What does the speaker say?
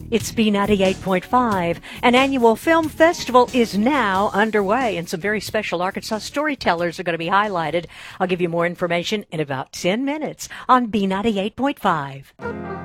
It's B98.5. An annual film festival is now underway, and some very special Arkansas storytellers are going to be highlighted. I'll give you more information in about 10 minutes on B98.5.